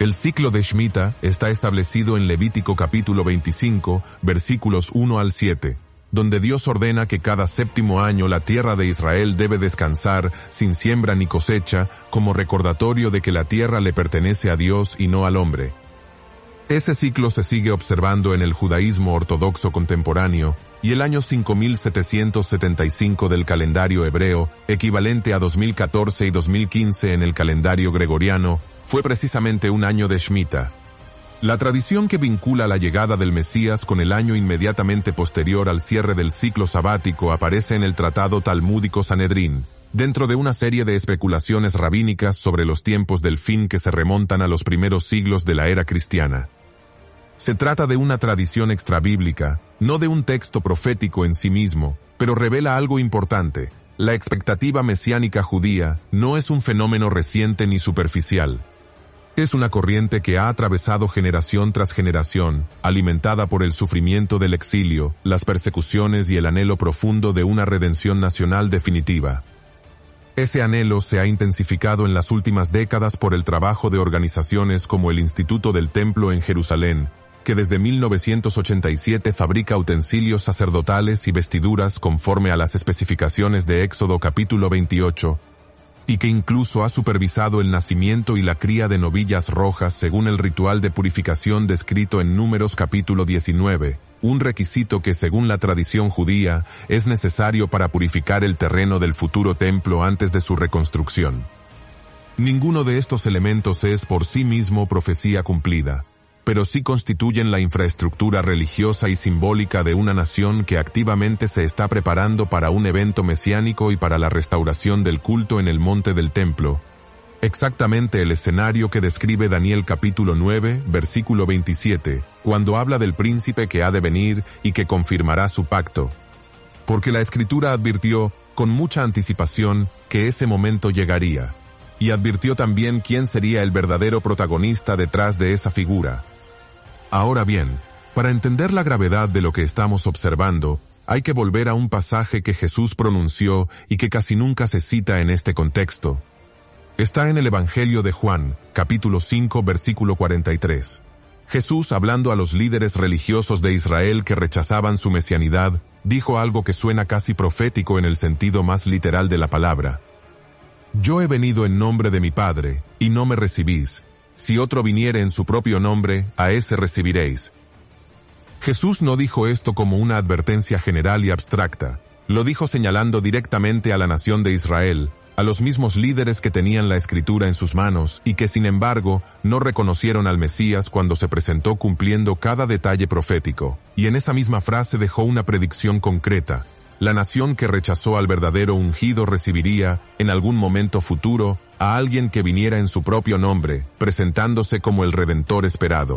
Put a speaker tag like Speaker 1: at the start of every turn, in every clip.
Speaker 1: El ciclo de Shemitah está establecido en Levítico capítulo 25, versículos 1 al 7, donde Dios ordena que cada séptimo año la tierra de Israel debe descansar sin siembra ni cosecha, como recordatorio de que la tierra le pertenece a Dios y no al hombre. Ese ciclo se sigue observando en el judaísmo ortodoxo contemporáneo, y el año 5775 del calendario hebreo, equivalente a 2014 y 2015 en el calendario gregoriano, fue precisamente un año de Shemitah. La tradición que vincula la llegada del Mesías con el año inmediatamente posterior al cierre del ciclo sabático aparece en el tratado talmúdico Sanedrín, dentro de una serie de especulaciones rabínicas sobre los tiempos del fin que se remontan a los primeros siglos de la era cristiana. Se trata de una tradición extrabíblica, no de un texto profético en sí mismo, pero revela algo importante. La expectativa mesiánica judía no es un fenómeno reciente ni superficial. Es una corriente que ha atravesado generación tras generación, alimentada por el sufrimiento del exilio, las persecuciones y el anhelo profundo de una redención nacional definitiva. Ese anhelo se ha intensificado en las últimas décadas por el trabajo de organizaciones como el Instituto del Templo en Jerusalén, que desde 1987 fabrica utensilios sacerdotales y vestiduras conforme a las especificaciones de Éxodo capítulo 28, y que incluso ha supervisado el nacimiento y la cría de novillas rojas según el ritual de purificación descrito en Números capítulo 19, un requisito que según la tradición judía es necesario para purificar el terreno del futuro templo antes de su reconstrucción. Ninguno de estos elementos es por sí mismo profecía cumplida, pero sí constituyen la infraestructura religiosa y simbólica de una nación que activamente se está preparando para un evento mesiánico y para la restauración del culto en el monte del templo. Exactamente el escenario que describe Daniel capítulo 9, versículo 27, cuando habla del príncipe que ha de venir y que confirmará su pacto. Porque la Escritura advirtió, con mucha anticipación, que ese momento llegaría. Y advirtió también quién sería el verdadero protagonista detrás de esa figura. Ahora bien, para entender la gravedad de lo que estamos observando, hay que volver a un pasaje que Jesús pronunció y que casi nunca se cita en este contexto. Está en el Evangelio de Juan, capítulo 5, versículo 43. Jesús, hablando a los líderes religiosos de Israel que rechazaban su mesianidad, dijo algo que suena casi profético en el sentido más literal de la palabra. Yo he venido en nombre de mi Padre, y no me recibís. Si otro viniere en su propio nombre, a ese recibiréis. Jesús no dijo esto como una advertencia general y abstracta. Lo dijo señalando directamente a la nación de Israel, a los mismos líderes que tenían la Escritura en sus manos y que sin embargo no reconocieron al Mesías cuando se presentó cumpliendo cada detalle profético. Y en esa misma frase dejó una predicción concreta. La nación que rechazó al verdadero ungido recibiría, en algún momento futuro, a alguien que viniera en su propio nombre, presentándose como el Redentor esperado.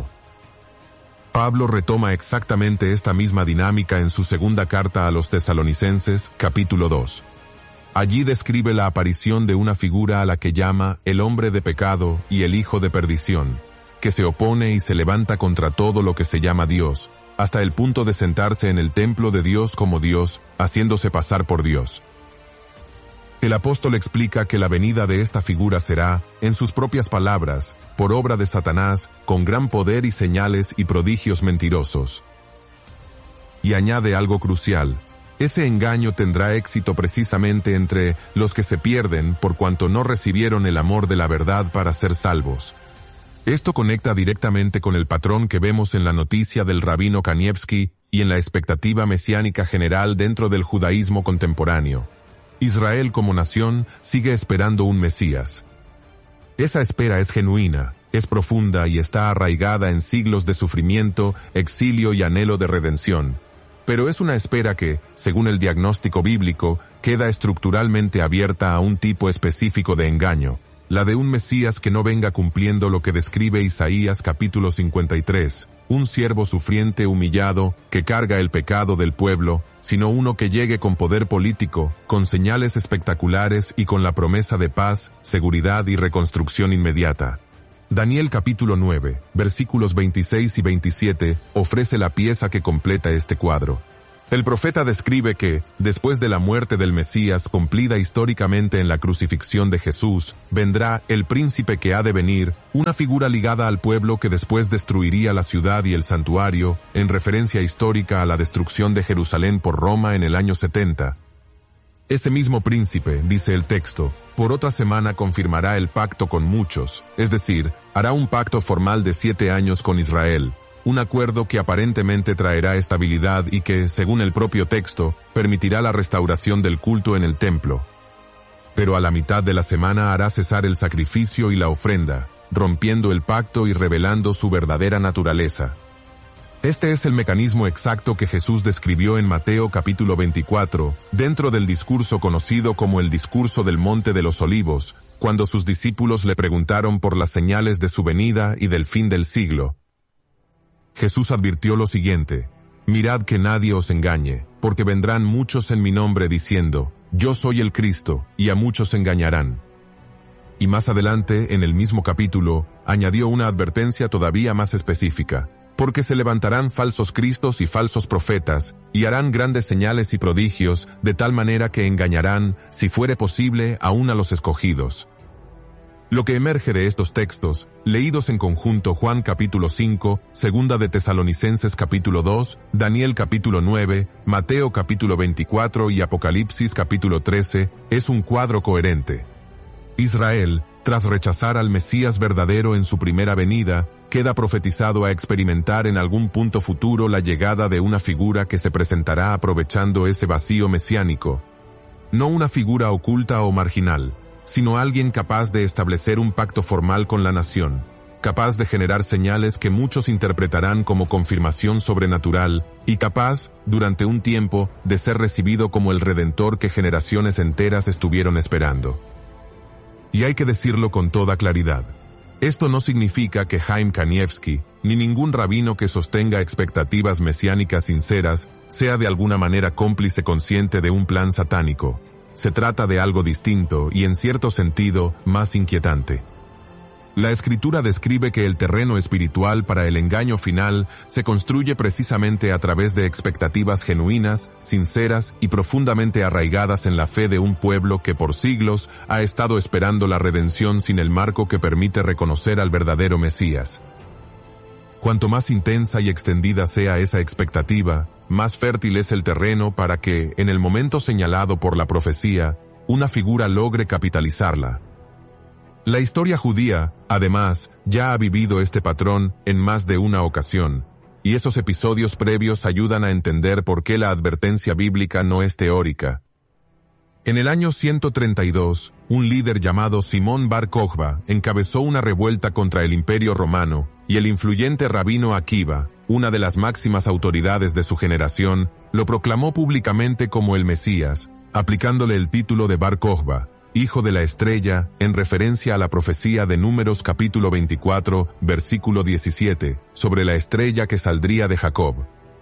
Speaker 1: Pablo retoma exactamente esta misma dinámica en su segunda carta a los Tesalonicenses, capítulo 2. Allí describe la aparición de una figura a la que llama el hombre de pecado y el hijo de perdición, que se opone y se levanta contra todo lo que se llama Dios, hasta el punto de sentarse en el templo de Dios como Dios, haciéndose pasar por Dios. El apóstol explica que la venida de esta figura será, en sus propias palabras, por obra de Satanás, con gran poder y señales y prodigios mentirosos. Y añade algo crucial: ese engaño tendrá éxito precisamente entre los que se pierden por cuanto no recibieron el amor de la verdad para ser salvos. Esto conecta directamente con el patrón que vemos en la noticia del rabino Kanievsky y en la expectativa mesiánica general dentro del judaísmo contemporáneo. Israel como nación sigue esperando un Mesías. Esa espera es genuina, es profunda y está arraigada en siglos de sufrimiento, exilio y anhelo de redención. Pero es una espera que, según el diagnóstico bíblico, queda estructuralmente abierta a un tipo específico de engaño. La de un Mesías que no venga cumpliendo lo que describe Isaías capítulo 53, un siervo sufriente humillado que carga el pecado del pueblo, sino uno que llegue con poder político, con señales espectaculares y con la promesa de paz, seguridad y reconstrucción inmediata. Daniel capítulo 9, versículos 26 y 27, ofrece la pieza que completa este cuadro. El profeta describe que, después de la muerte del Mesías cumplida históricamente en la crucifixión de Jesús, vendrá el príncipe que ha de venir, una figura ligada al pueblo que después destruiría la ciudad y el santuario, en referencia histórica a la destrucción de Jerusalén por Roma en el año 70. Ese mismo príncipe, dice el texto, por otra semana confirmará el pacto con muchos, es decir, hará un pacto formal de 7 años con Israel, un acuerdo que aparentemente traerá estabilidad y que, según el propio texto, permitirá la restauración del culto en el templo. Pero a la mitad de la semana hará cesar el sacrificio y la ofrenda, rompiendo el pacto y revelando su verdadera naturaleza. Este es el mecanismo exacto que Jesús describió en Mateo capítulo 24, dentro del discurso conocido como el discurso del Monte de los Olivos, cuando sus discípulos le preguntaron por las señales de su venida y del fin del siglo. Jesús advirtió lo siguiente: mirad que nadie os engañe, porque vendrán muchos en mi nombre diciendo, yo soy el Cristo, y a muchos engañarán. Y más adelante, en el mismo capítulo, añadió una advertencia todavía más específica, porque se levantarán falsos cristos y falsos profetas, y harán grandes señales y prodigios, de tal manera que engañarán, si fuere posible, aún a los escogidos. Lo que emerge de estos textos, leídos en conjunto Juan capítulo 5, Segunda de Tesalonicenses capítulo 2, Daniel capítulo 9, Mateo capítulo 24 y Apocalipsis capítulo 13, es un cuadro coherente. Israel, tras rechazar al Mesías verdadero en su primera venida, queda profetizado a experimentar en algún punto futuro la llegada de una figura que se presentará aprovechando ese vacío mesiánico. No una figura oculta o marginal, sino alguien capaz de establecer un pacto formal con la nación, capaz de generar señales que muchos interpretarán como confirmación sobrenatural, y capaz, durante un tiempo, de ser recibido como el Redentor que generaciones enteras estuvieron esperando. Y hay que decirlo con toda claridad. Esto no significa que Chaim Kanievsky, ni ningún rabino que sostenga expectativas mesiánicas sinceras, sea de alguna manera cómplice consciente de un plan satánico. Se trata de algo distinto y, en cierto sentido, más inquietante. La Escritura describe que el terreno espiritual para el engaño final se construye precisamente a través de expectativas genuinas, sinceras y profundamente arraigadas en la fe de un pueblo que por siglos ha estado esperando la redención sin el marco que permite reconocer al verdadero Mesías. Cuanto más intensa y extendida sea esa expectativa, más fértil es el terreno para que, en el momento señalado por la profecía, una figura logre capitalizarla. La historia judía, además, ya ha vivido este patrón en más de una ocasión, y esos episodios previos ayudan a entender por qué la advertencia bíblica no es teórica. En el año 132, un líder llamado Simón Bar Kokhba encabezó una revuelta contra el Imperio Romano, y el influyente rabino Akiva, una de las máximas autoridades de su generación, lo proclamó públicamente como el Mesías, aplicándole el título de Bar Kokhba, hijo de la estrella, en referencia a la profecía de Números capítulo 24, versículo 17, sobre la estrella que saldría de Jacob.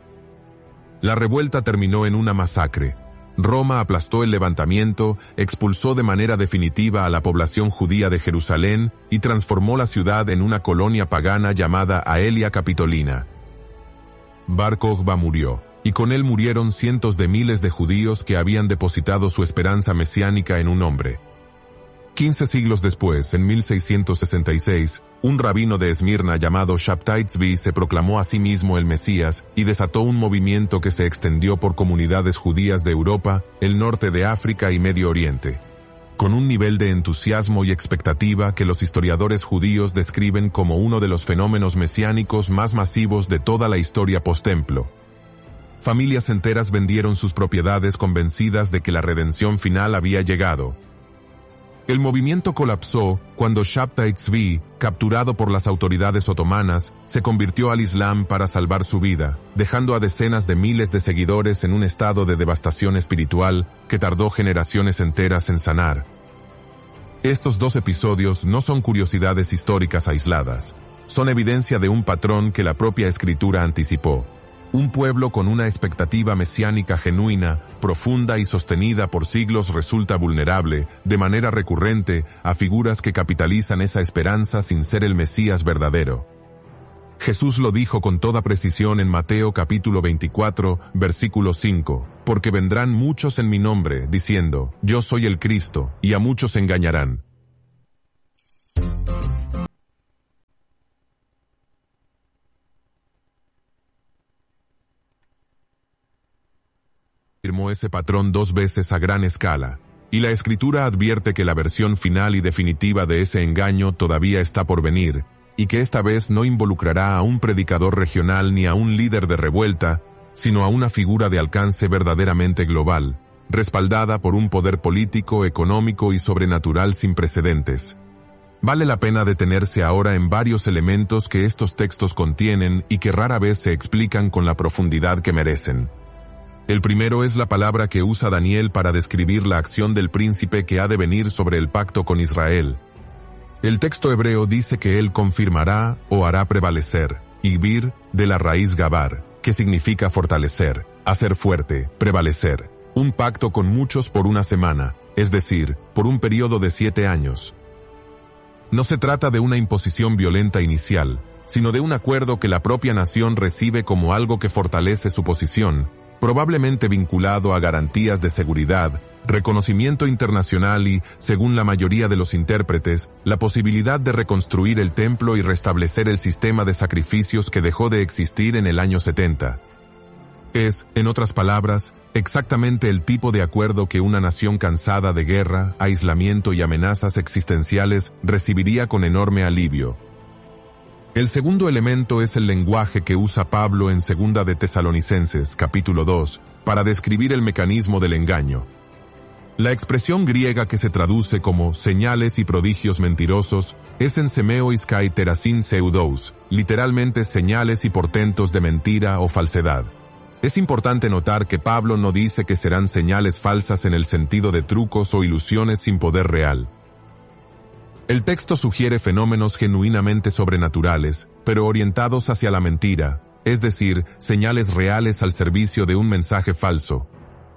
Speaker 1: La revuelta terminó en una masacre. Roma aplastó el levantamiento, expulsó de manera definitiva a la población judía de Jerusalén y transformó la ciudad en una colonia pagana llamada Aelia Capitolina. Bar Kokhba murió, y con él murieron cientos de miles de judíos que habían depositado su esperanza mesiánica en un hombre. 15 siglos después, en 1666, un rabino de Esmirna llamado Shabtai Tzvi se proclamó a sí mismo el Mesías y desató un movimiento que se extendió por comunidades judías de Europa, el norte de África y Medio Oriente, con un nivel de entusiasmo y expectativa que los historiadores judíos describen como uno de los fenómenos mesiánicos más masivos de toda la historia posttemplo. Familias enteras vendieron sus propiedades convencidas de que la redención final había llegado. El movimiento colapsó cuando Shabtai Tzvi, capturado por las autoridades otomanas, se convirtió al Islam para salvar su vida, dejando a decenas de miles de seguidores en un estado de devastación espiritual que tardó generaciones enteras en sanar. Estos dos episodios no son curiosidades históricas aisladas, son evidencia de un patrón que la propia Escritura anticipó. Un pueblo con una expectativa mesiánica genuina, profunda y sostenida por siglos resulta vulnerable, de manera recurrente, a figuras que capitalizan esa esperanza sin ser el Mesías verdadero. Jesús lo dijo con toda precisión en Mateo capítulo 24, versículo 5, porque vendrán muchos en mi nombre, diciendo, yo soy el Cristo, y a muchos engañarán. Firmó ese patrón 2 veces a gran escala, y la Escritura advierte que la versión final y definitiva de ese engaño todavía está por venir, y que esta vez no involucrará a un predicador regional ni a un líder de revuelta, sino a una figura de alcance verdaderamente global, respaldada por un poder político, económico y sobrenatural sin precedentes. Vale la pena detenerse ahora en varios elementos que estos textos contienen y que rara vez se explican con la profundidad que merecen. El primero es la palabra que usa Daniel para describir la acción del príncipe que ha de venir sobre el pacto con Israel. El texto hebreo dice que él confirmará o hará prevalecer, Igbir, de la raíz Gabar, que significa fortalecer, hacer fuerte, prevalecer, un pacto con muchos por una semana, es decir, por un periodo de 7 años. No se trata de una imposición violenta inicial, sino de un acuerdo que la propia nación recibe como algo que fortalece su posición, probablemente vinculado a garantías de seguridad, reconocimiento internacional y, según la mayoría de los intérpretes, la posibilidad de reconstruir el templo y restablecer el sistema de sacrificios que dejó de existir en el año 70. Es, en otras palabras, exactamente el tipo de acuerdo que una nación cansada de guerra, aislamiento y amenazas existenciales recibiría con enorme alivio. El segundo elemento es el lenguaje que usa Pablo en 2 de Tesalonicenses, capítulo 2, para describir el mecanismo del engaño. La expresión griega que se traduce como señales y prodigios mentirosos es en semeois kai terasin pseudos, literalmente señales y portentos de mentira o falsedad. Es importante notar que Pablo no dice que serán señales falsas en el sentido de trucos o ilusiones sin poder real. El texto sugiere fenómenos genuinamente sobrenaturales, pero orientados hacia la mentira, es decir, señales reales al servicio de un mensaje falso.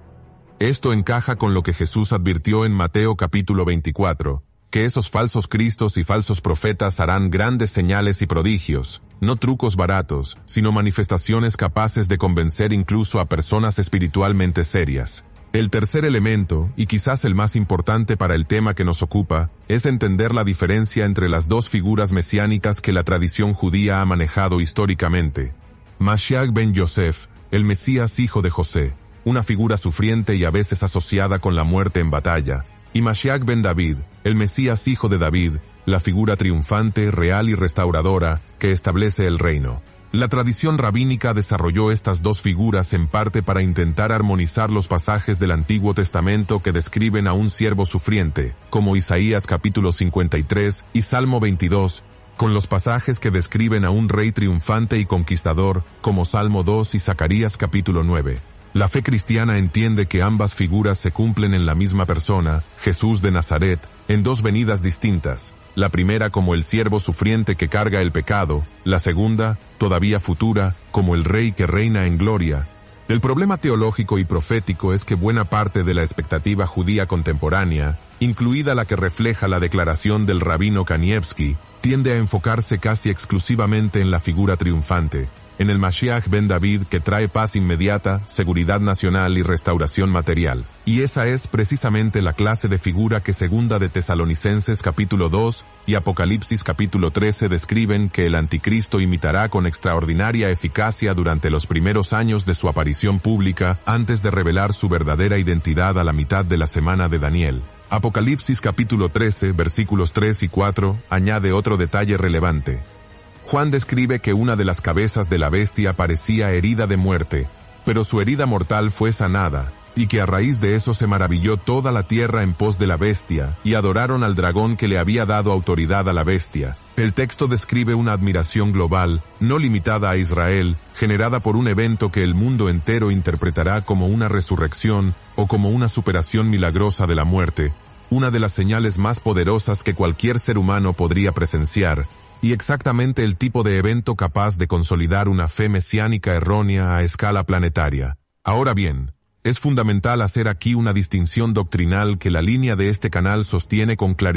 Speaker 1: Esto encaja con lo que Jesús advirtió en Mateo capítulo 24, que esos falsos cristos y falsos profetas harán grandes señales y prodigios, no trucos baratos, sino manifestaciones capaces de convencer incluso a personas espiritualmente serias. El tercer elemento, y quizás el más importante para el tema que nos ocupa, es entender la diferencia entre las dos figuras mesiánicas que la tradición judía ha manejado históricamente. Mashiach ben Yosef, el Mesías hijo de José, una figura sufriente y a veces asociada con la muerte en batalla, y Mashiach ben David, el Mesías hijo de David, la figura triunfante, real y restauradora que establece el reino. La tradición rabínica desarrolló estas dos figuras en parte para intentar armonizar los pasajes del Antiguo Testamento que describen a un siervo sufriente, como Isaías capítulo 53 y Salmo 22, con los pasajes que describen a un rey triunfante y conquistador, como Salmo 2 y Zacarías capítulo 9. La fe cristiana entiende que ambas figuras se cumplen en la misma persona, Jesús de Nazaret, en dos venidas distintas. La primera como el siervo sufriente que carga el pecado, la segunda, todavía futura, como el rey que reina en gloria. El problema teológico y profético es que buena parte de la expectativa judía contemporánea, incluida la que refleja la declaración del rabino Kanievsky, tiende a enfocarse casi exclusivamente en la figura triunfante, en el Mashiach ben David que trae paz inmediata, seguridad nacional y restauración material. Y esa es precisamente la clase de figura que 2 de Tesalonicenses capítulo 2 y Apocalipsis capítulo 13 describen que el anticristo imitará con extraordinaria eficacia durante los primeros años de su aparición pública antes de revelar su verdadera identidad a la mitad de la semana de Daniel. Apocalipsis capítulo 13, versículos 3 y 4, añade otro detalle relevante. Juan describe que una de las cabezas de la bestia parecía herida de muerte, pero su herida mortal fue sanada, y que a raíz de eso se maravilló toda la tierra en pos de la bestia, y adoraron al dragón que le había dado autoridad a la bestia. El texto describe una admiración global, no limitada a Israel, generada por un evento que el mundo entero interpretará como una resurrección o como una superación milagrosa de la muerte, una de las señales más poderosas que cualquier ser humano podría presenciar, y exactamente el tipo de evento capaz de consolidar una fe mesiánica errónea a escala planetaria. Ahora bien, es fundamental hacer aquí una distinción doctrinal que la línea de este canal sostiene con claridad.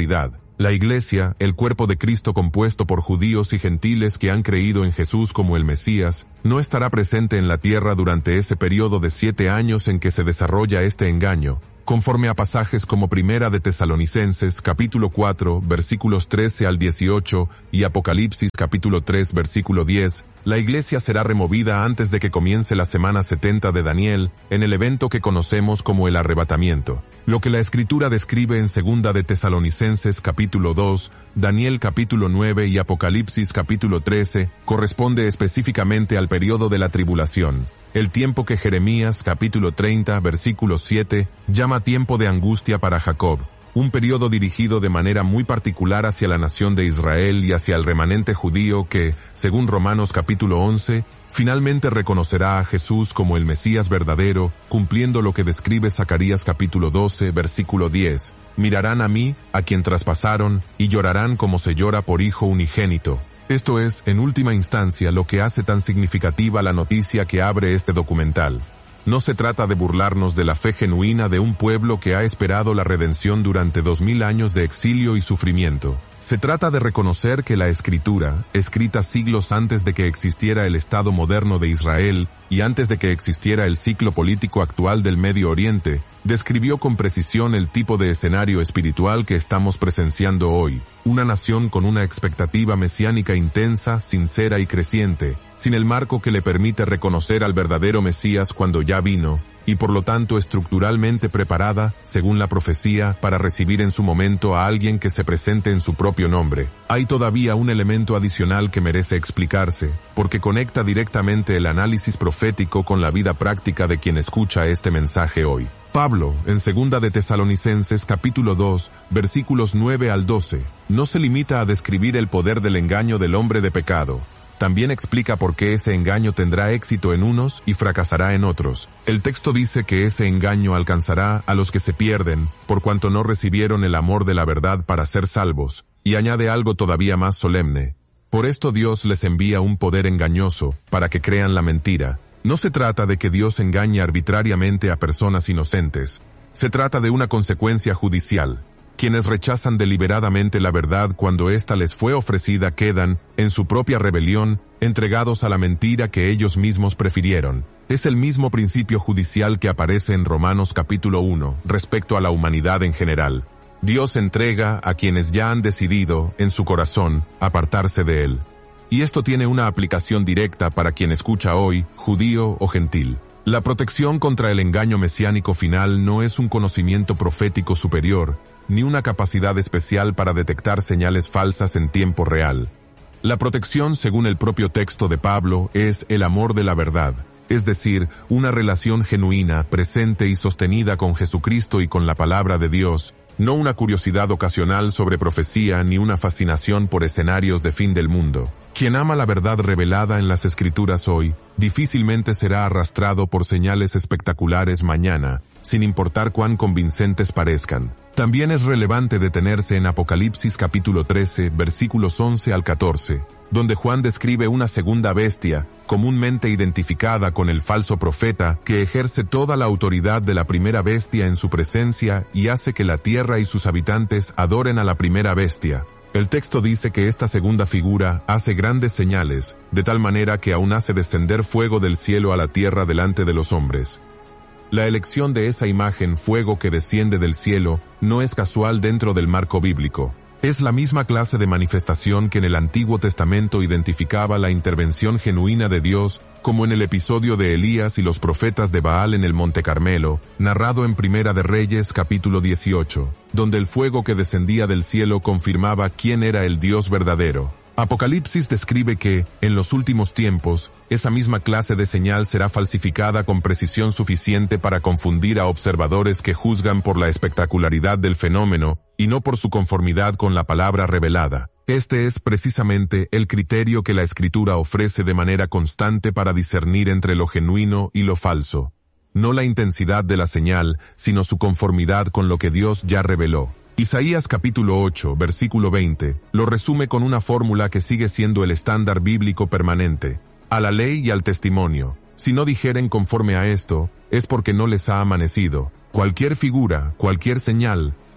Speaker 1: La Iglesia, el cuerpo de Cristo compuesto por judíos y gentiles que han creído en Jesús como el Mesías, no estará presente en la tierra durante ese periodo de 7 años en que se desarrolla este engaño, conforme a pasajes como Primera de Tesalonicenses, capítulo 4, versículos 13 al 18, y Apocalipsis, capítulo 3, versículo 10, la Iglesia será removida antes de que comience la semana 70 de Daniel, en el evento que conocemos como el arrebatamiento. Lo que la Escritura describe en Segunda de Tesalonicenses, capítulo 2, Daniel, capítulo 9 y Apocalipsis, capítulo 13, corresponde específicamente al periodo de la tribulación. El tiempo que Jeremías, capítulo 30, versículo 7, llama tiempo de angustia para Jacob, un periodo dirigido de manera muy particular hacia la nación de Israel y hacia el remanente judío que, según Romanos capítulo 11, finalmente reconocerá a Jesús como el Mesías verdadero, cumpliendo lo que describe Zacarías capítulo 12, versículo 10. Mirarán a mí, a quien traspasaron, y llorarán como se llora por hijo unigénito. Esto es, en última instancia, lo que hace tan significativa la noticia que abre este documental. No se trata de burlarnos de la fe genuina de un pueblo que ha esperado la redención durante 2000 años de exilio y sufrimiento. Se trata de reconocer que la Escritura, escrita siglos antes de que existiera el Estado moderno de Israel y antes de que existiera el ciclo político actual del Medio Oriente, describió con precisión el tipo de escenario espiritual que estamos presenciando hoy. Una nación con una expectativa mesiánica intensa, sincera y creciente, sin el marco que le permite reconocer al verdadero Mesías cuando ya vino, y por lo tanto estructuralmente preparada, según la profecía, para recibir en su momento a alguien que se presente en su propio nombre. Hay todavía un elemento adicional que merece explicarse, porque conecta directamente el análisis profético con la vida práctica de quien escucha este mensaje hoy. Pablo, en Segunda de Tesalonicenses capítulo 2, versículos 9 al 12, no se limita a describir el poder del engaño del hombre de pecado. También explica por qué ese engaño tendrá éxito en unos y fracasará en otros. El texto dice que ese engaño alcanzará a los que se pierden, por cuanto no recibieron el amor de la verdad para ser salvos, y añade algo todavía más solemne. Por esto Dios les envía un poder engañoso, para que crean la mentira. No se trata de que Dios engañe arbitrariamente a personas inocentes. Se trata de una consecuencia judicial. Quienes rechazan deliberadamente la verdad cuando ésta les fue ofrecida quedan, en su propia rebelión, entregados a la mentira que ellos mismos prefirieron. Es el mismo principio judicial que aparece en Romanos capítulo 1, respecto a la humanidad en general. Dios entrega a quienes ya han decidido, en su corazón, apartarse de Él. Y esto tiene una aplicación directa para quien escucha hoy, judío o gentil. La protección contra el engaño mesiánico final no es un conocimiento profético superior, ni una capacidad especial para detectar señales falsas en tiempo real. La protección, según el propio texto de Pablo, es el amor de la verdad, es decir, una relación genuina, presente y sostenida con Jesucristo y con la palabra de Dios, no una curiosidad ocasional sobre profecía ni una fascinación por escenarios de fin del mundo. Quien ama la verdad revelada en las Escrituras hoy, difícilmente será arrastrado por señales espectaculares mañana, sin importar cuán convincentes parezcan. También es relevante detenerse en Apocalipsis capítulo 13, versículos 11 al 14, donde Juan describe una segunda bestia, comúnmente identificada con el falso profeta, que ejerce toda la autoridad de la primera bestia en su presencia y hace que la tierra y sus habitantes adoren a la primera bestia. El texto dice que esta segunda figura hace grandes señales, de tal manera que aún hace descender fuego del cielo a la tierra delante de los hombres. La elección de esa imagen, fuego que desciende del cielo, no es casual dentro del marco bíblico. Es la misma clase de manifestación que en el Antiguo Testamento identificaba la intervención genuina de Dios, como en el episodio de Elías y los profetas de Baal en el Monte Carmelo, narrado en Primera de Reyes capítulo 18, donde el fuego que descendía del cielo confirmaba quién era el Dios verdadero. Apocalipsis describe que, en los últimos tiempos, esa misma clase de señal será falsificada con precisión suficiente para confundir a observadores que juzgan por la espectacularidad del fenómeno y no por su conformidad con la palabra revelada. Este es precisamente el criterio que la Escritura ofrece de manera constante para discernir entre lo genuino y lo falso. No la intensidad de la señal, sino su conformidad con lo que Dios ya reveló. Isaías capítulo 8, versículo 20, lo resume con una fórmula que sigue siendo el estándar bíblico permanente. A la ley y al testimonio. Si no dijeren conforme a esto, es porque no les ha amanecido. Cualquier figura, cualquier señal,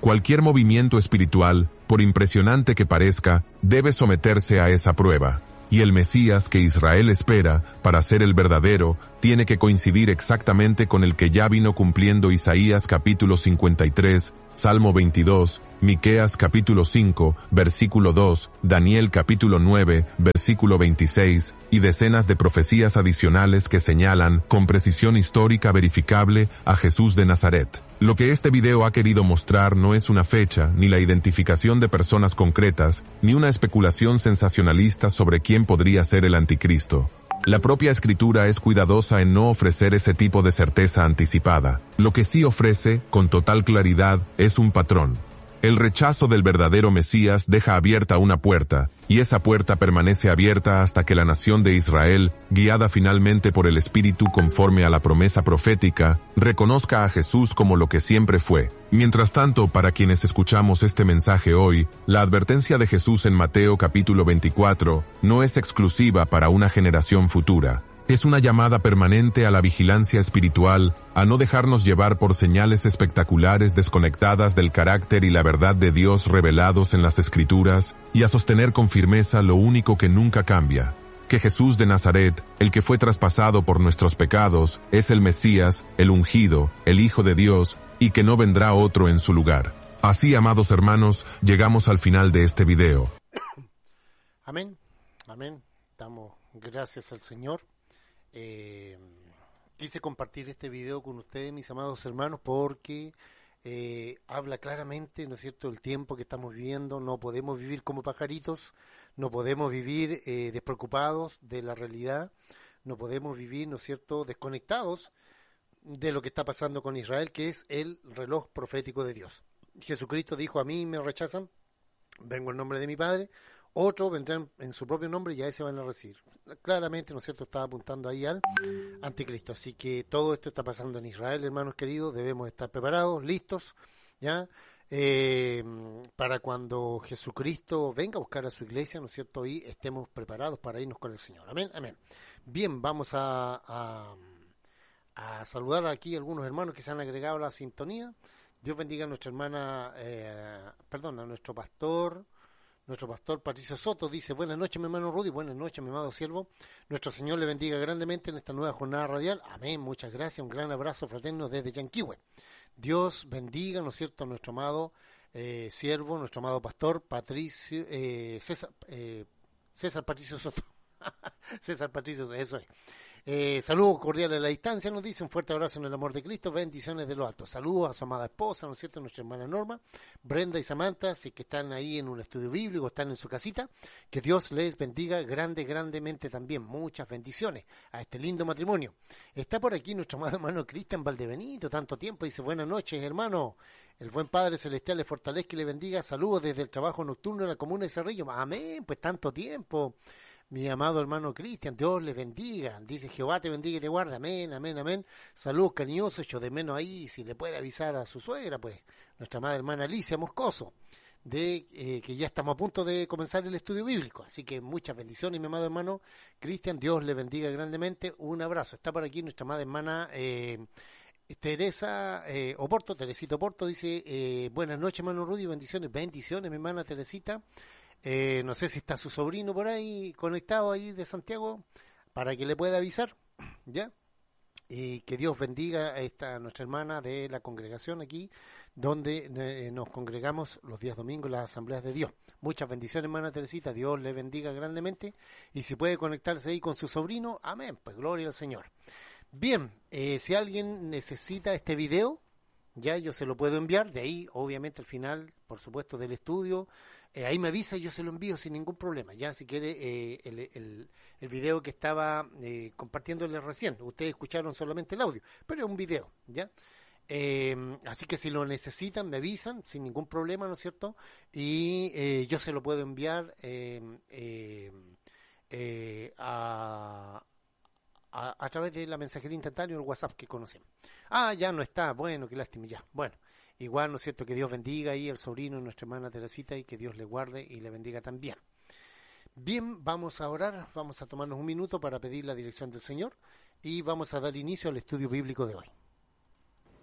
Speaker 1: Cualquier movimiento espiritual, por impresionante que parezca, debe someterse a esa prueba. Y el Mesías que Israel espera, para ser el verdadero, tiene que coincidir exactamente con el que ya vino cumpliendo Isaías capítulo 53, Salmo 22, Miqueas capítulo 5, versículo 2, Daniel capítulo 9, versículo 26, y decenas de profecías adicionales que señalan, con precisión histórica verificable, a Jesús de Nazaret. Lo que este video ha querido mostrar no es una fecha, ni la identificación de personas concretas, ni una especulación sensacionalista sobre quién podría ser el anticristo. La propia Escritura es cuidadosa en no ofrecer ese tipo de certeza anticipada. Lo que sí ofrece, con total claridad, es un patrón. El rechazo del verdadero Mesías deja abierta una puerta, y esa puerta permanece abierta hasta que la nación de Israel, guiada finalmente por el Espíritu conforme a la promesa profética, reconozca a Jesús como lo que siempre fue. Mientras tanto, para quienes escuchamos este mensaje hoy, la advertencia de Jesús en Mateo capítulo 24 no es exclusiva para una generación futura. Es una llamada permanente a la vigilancia espiritual, a no dejarnos llevar por señales espectaculares desconectadas del carácter y la verdad de Dios revelados en las Escrituras, y a sostener con firmeza lo único que nunca cambia, que Jesús de Nazaret, el que fue traspasado por nuestros pecados, es el Mesías, el ungido, el Hijo de Dios, y que no vendrá otro en su lugar. Así, amados hermanos, llegamos al final de este video.
Speaker 2: Amén, amén. Damos gracias al Señor. Quise compartir este video con ustedes, mis amados hermanos, porque habla claramente, ¿no es cierto?, el tiempo que estamos viviendo. No podemos vivir como pajaritos, no podemos vivir despreocupados de la realidad, no podemos vivir, ¿no es cierto?, desconectados de lo que está pasando con Israel, que es el reloj profético de Dios. Jesucristo dijo: a mí me rechazan, vengo en nombre de mi Padre, otros vendrán en su propio nombre y a ese van a recibir. Claramente, ¿no es cierto?, estaba apuntando ahí al anticristo. Así que todo esto está pasando en Israel, hermanos queridos. Debemos estar preparados, listos, ¿ya? Para cuando Jesucristo venga a buscar a su iglesia, ¿no es cierto?, y estemos preparados para irnos con el Señor. Amén, amén. Bien, vamos a saludar aquí a algunos hermanos que se han agregado a la sintonía. Dios bendiga a nuestra hermana, a nuestro pastor Patricio Soto. Dice: buenas noches, mi hermano Rudy. Buenas noches, mi amado siervo. Nuestro Señor le bendiga grandemente en esta nueva jornada radial. Amén, muchas gracias. Un gran abrazo fraterno desde Yanquihue. Dios bendiga, ¿no es cierto?, a nuestro amado siervo, nuestro amado pastor Patricio, César Patricio Soto. César Patricio, eso es. Saludos cordiales a la distancia, nos dice. Un fuerte abrazo en el amor de Cristo, bendiciones de lo alto. Saludos a su amada esposa, ¿no es cierto?, nuestra hermana Norma, Brenda y Samantha, si que están ahí en un estudio bíblico, están en su casita. Que Dios les bendiga grandemente también. Muchas bendiciones a este lindo matrimonio. Está por aquí nuestro amado hermano Cristian Valdebenito, tanto tiempo. Dice: buenas noches, hermano. El buen Padre Celestial le fortalezca y le bendiga. Saludos desde el trabajo nocturno en la comuna de Cerrillo. Amén, pues tanto tiempo. Mi amado hermano Cristian, Dios les bendiga. Dice: Jehová te bendiga y te guarde. Amén, amén, amén. Saludos cariñosos, yo de menos ahí, si le puede avisar a su suegra, pues, nuestra amada hermana Alicia Moscoso, de que ya estamos a punto de comenzar el estudio bíblico. Así que muchas bendiciones, mi amado hermano Cristian. Dios le bendiga grandemente. Un abrazo. Está por aquí nuestra amada hermana Teresa Oporto, Teresita Oporto. Dice: buenas noches, hermano Rudy. Bendiciones, mi hermana Teresita. No sé si está su sobrino por ahí conectado ahí de Santiago para que le pueda avisar, ¿ya? Y que Dios bendiga a esta nuestra hermana de la congregación aquí, donde nos congregamos los días domingos en las asambleas de Dios. Muchas bendiciones, hermana Teresita. Dios le bendiga grandemente. Y si puede conectarse ahí con su sobrino, amén, pues gloria al Señor. Bien, si alguien necesita este video, ya yo se lo puedo enviar. De ahí, obviamente, al final, por supuesto, del estudio, ahí me avisa y yo se lo envío sin ningún problema. Ya, si quiere, el video que estaba compartiéndole recién, ustedes escucharon solamente el audio, pero es un video, ¿ya? Así que si lo necesitan, me avisan sin ningún problema, ¿no es cierto? Y yo se lo puedo enviar a través de la mensajería instantánea o el WhatsApp que conocemos. Ya no está. Bueno, qué lástima, ya. Bueno. Igual, ¿no es cierto?, que Dios bendiga ahí al sobrino de nuestra hermana Teresita y que Dios le guarde y le bendiga también. Bien, vamos a orar, vamos a tomarnos un minuto para pedir la dirección del Señor y vamos a dar inicio al estudio bíblico de hoy.